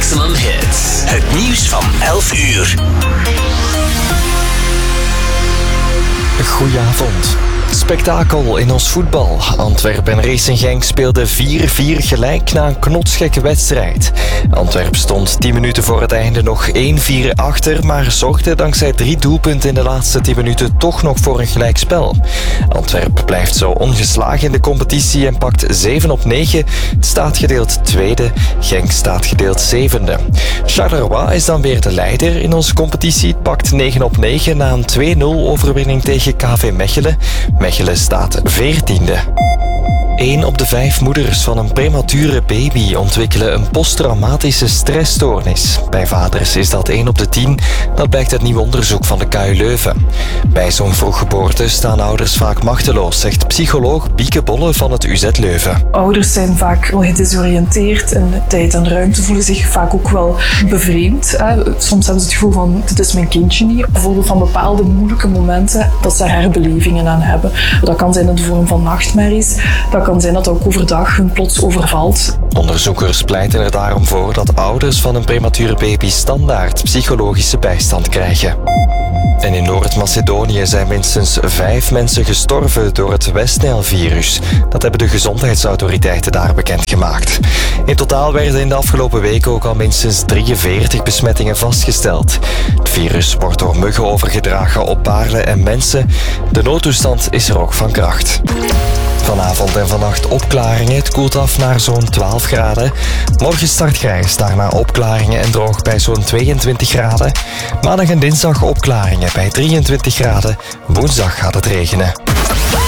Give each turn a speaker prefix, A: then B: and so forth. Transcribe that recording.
A: Maximum Hits. Het nieuws van 11 uur.
B: Goedenavond. Spektakel in ons voetbal. Antwerpen en Racing Genk speelden 4-4 gelijk na een knotsgekke wedstrijd. Antwerpen stond 10 minuten voor het einde nog 1-4 achter, maar zorgde dankzij 3 doelpunten in de laatste 10 minuten toch nog voor een gelijkspel. Antwerpen blijft zo ongeslagen in de competitie en pakt 7 op 9. Het staat gedeeld tweede, Genk staat gedeeld 7e. Charleroi is dan weer de leider in onze competitie. Het pakt 9 op 9 na een 2-0 overwinning tegen KV Mechelen. Mechelen staat 14e. 1 op de 5 moeders van een premature baby ontwikkelen een posttraumatische stressstoornis. Bij vaders is dat 1 op de 10. Dat blijkt uit nieuw onderzoek van de KU Leuven. Bij zo'n vroeggeboorte staan ouders vaak machteloos, zegt psycholoog Bieke Bolle van het UZ Leuven.
C: Ouders zijn vaak wel gedesoriënteerd en tijd en ruimte voelen zich vaak ook wel bevreemd. Soms hebben ze het gevoel van, dit is mijn kindje niet. Bijvoorbeeld van bepaalde moeilijke momenten dat ze herbelevingen aan hebben. Dat kan zijn in de vorm van nachtmerries. Dat kan zijn dat ook overdag hun plots overvalt.
B: Onderzoekers pleiten er daarom voor dat ouders van een premature baby standaard psychologische bijstand krijgen. En in Noord-Macedonië zijn minstens 5 mensen gestorven door het West-Nijl-virus. Dat hebben de gezondheidsautoriteiten daar bekendgemaakt. In totaal werden in de afgelopen weken ook al minstens 43 besmettingen vastgesteld. Het virus wordt door muggen overgedragen op paarden en mensen. De noodtoestand is er ook van kracht. Vanavond en vannacht opklaringen. Het koelt af naar zo'n 12 graden. Morgen start grijs, daarna opklaringen en droog bij zo'n 22 graden. Maandag en dinsdag opklaringen bij 23 graden. Woensdag gaat het regenen.